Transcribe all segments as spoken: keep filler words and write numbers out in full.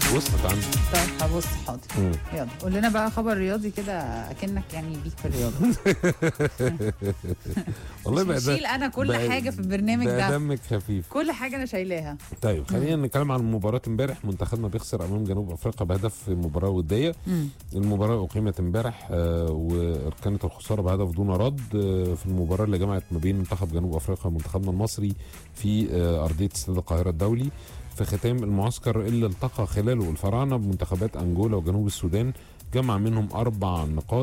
وصلت عندي. طيب هبص حاضر. يلا قول لنا بقى خبر رياضي كده اكنك يعني بيك في الرياضه. والله بقى شيل انا كل حاجه في البرنامج ده، دمك خفيف، كل حاجه انا شايلاها. طيب خلينا نتكلم عن مباراه امبارح. منتخبنا بيخسر امام جنوب افريقيا بهدف في مباراه وديه. مم. المباراه اقيمت امبارح آه وكانت الخساره بهدف دون رد آه في المباراه اللي جمعت ما بين منتخب جنوب افريقيا ومنتخبنا المصري في آه ارضيه استاد القاهره الدولي. في ختام المعسكر اللي التقى خلاله الفراعنه بمنتخبات انجولا وجنوب السودان، جمع منهم اربع نقاط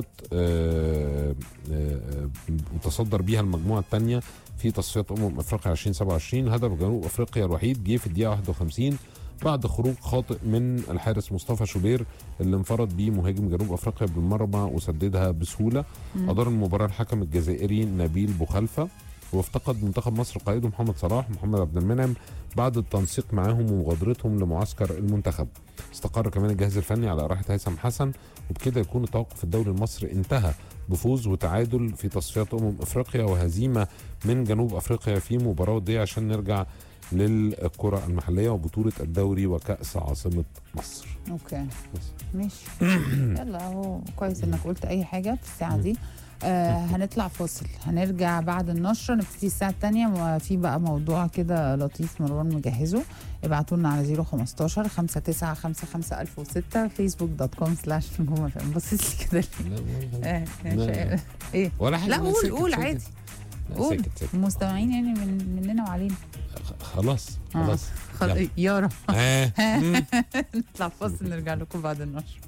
متصدر بيها المجموعه الثانيه في تصفيات امم افريقيا ألفين وسبعة وعشرين. هدف جنوب افريقيا الوحيد جه في الدقيقه واحد وخمسين بعد خروج خاطئ من الحارس مصطفى شوبير اللي انفرد بيه مهاجم جنوب افريقيا بالمرمى وسددها بسهوله. ادار المباراه الحكم الجزائري نبيل بوخلفه، وافتقد منتخب مصر قائده محمد صلاح محمد عبد المنعم بعد التنسيق معاهم ومغادرتهم لمعسكر المنتخب. استقر كمان الجهاز الفني على راحه هيثم حسن، وبكده يكون التوقف الدولي المصري انتهى بفوز وتعادل في تصفيات امم افريقيا وهزيمه من جنوب افريقيا في مباراه وديه عشان نرجع للكره المحليه وبطوله الدوري وكاس عاصمه مصر. اوكي ماشي. يلا اهو كويس انك قلت اي حاجه في الساعه دي. آه هنطلع فاصل، هنرجع بعد النشرة نبتدي الساعة الثانية، وفي بقى موضوع كده لطيف مروان مجهزه. ابعتوا لنا على صفر خمستاشر خمسة تسعة خمسة خمسة ألف وستة فيسبوك دوت كوم سلاش نجوم اف ام. بصيت لي كده ليه؟ اه ايه ولا حاجة. لا قول قول عادي قول. المستمعين يعني من مننا وعلينا. خلاص خلاص آه. يارا آه. نطلع فاصل نرجع لكم بعد النشرة.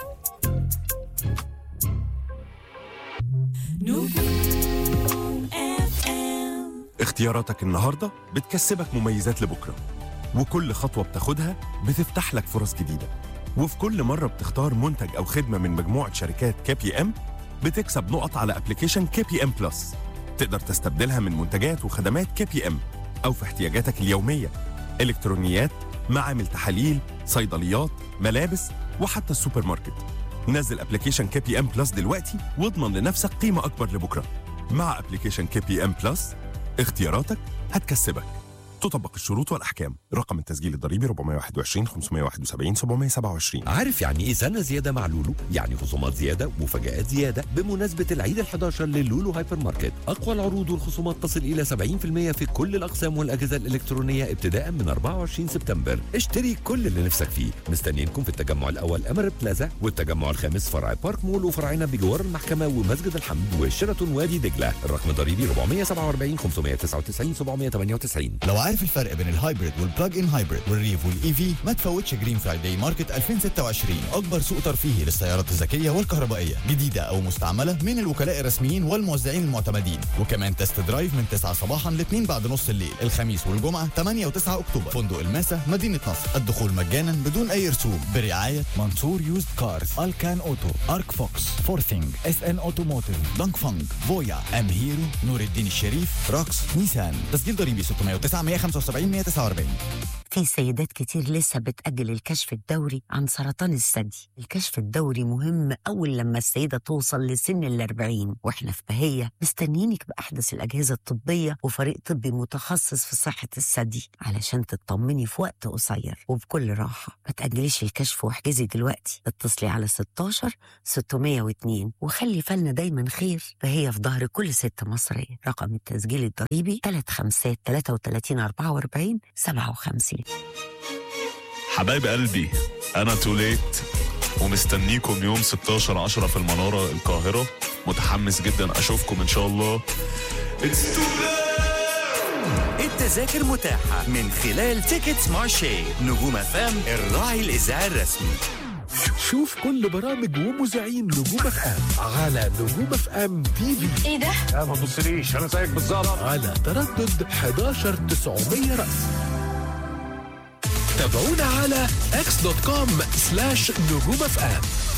اختياراتك النهاردة بتكسبك مميزات لبكرة، وكل خطوة بتاخدها بتفتح لك فرص جديدة، وفي كل مرة بتختار منتج أو خدمة من مجموعة شركات كي بي ام بتكسب نقط على ابلكيشن كي بي ام بلس، تقدر تستبدلها من منتجات وخدمات كي بي ام أو في احتياجاتك اليومية، إلكترونيات، معامل تحاليل، صيدليات، ملابس، وحتى السوبر ماركت. نزل ابلكيشن كي بي ام بلس دلوقتي واضمن لنفسك قيمة أكبر لبكرة. مع ابلكيشن كي بي ام بلس اختياراتك هتكسبك. تطبق الشروط والأحكام. رقم التسجيل الضريبي أربعمية وواحد وعشرين خمسمية وواحد وسبعين سبعمية وسبعة وعشرين. عارف يعني ايه سنة زيادة مع لولو؟ يعني خصومات زيادة ومفاجآت زيادة بمناسبة العيد الحداشر للولو هايبر ماركت. أقوى العروض والخصومات تصل إلى سبعين بالمية في كل الأقسام والأجهزة الإلكترونية ابتداء من أربعة وعشرين سبتمبر. اشتري كل اللي نفسك فيه. مستنيينكم في التجمع الأول أمر بلازا، والتجمع الخامس فرع بارك مول، وفرعنا بجوار المحكمة ومسجد الحمد وشيراتون وادي دجلة. الرقم الضريبي أربعمية وسبعة وأربعين خمسمية وتسعة وتسعين سبعمية وتمانية وتسعين. لو عارف الفرق بين الهايبريد والبلاج ان هايبريد والريف والاي في، ما تفوتش جرين فرايداي ماركت ألفين وستة وعشرين، اكبر سوق ترفيهي للسيارات الذكيه والكهربائيه، جديده او مستعمله من الوكلاء الرسميين والموزعين المعتمدين، وكمان تست درايف من تسعة صباحا ل اتنين بعد نص الليل، الخميس والجمعه تمانية وتسعة اكتوبر. فندق الماسة مدينه نصر. الدخول مجانا بدون اي رسوم، برعايه منصور يوزد كارز، الكان اوتو، ارك فوكس، فورثينج، اس ان اوتوموتيف، دونج فانج، فويا، ام هيرو، نور الدين الشريف، روكس، نيسان. تسجيل ضريبي ستمية وتسعة مية وخمسة وسبعين مية وتسعة وأربعين. في سيدات كتير لسه بتأجل الكشف الدوري عن سرطان الثدي. الكشف الدوري مهم أول لما السيدة توصل لسن الأربعين، وإحنا في بهية مستنيينك بأحدث الأجهزة الطبية وفريق طبي متخصص في صحة الثدي علشان تطمني في وقت قصير وبكل راحة. ما تأجليش الكشف واحجزي دلوقتي. اتصلي على ستاشر ستمية واتنين وخلي فالنا دايما خير. فهي في ظهر كل ست مصرية. رقم التسجيل الضريبي تلاتة خمسة تلاتة وتلاتين أربعة وأربعين سبعة وخمسين. حبايب قلبي، أنا توليت ومستنيكم يوم ستاشر عشرة في المنارة القاهرة. متحمس جدا أشوفكم إن شاء الله. التذاكر متاحة من خلال تيكتس مارشي. نجوم اف ام الراعي الإذاعي الرسمي. شوف كل برامج ومذيعين نجوم اف ام على نجوم اف ام تي في. ايه ده؟ لا ما تبصليش، أنا زيك بالظبط. على تردد حداشر تسعمية رأس. تابعونا على اكس دوت كوم سلاش نجوم اف ام.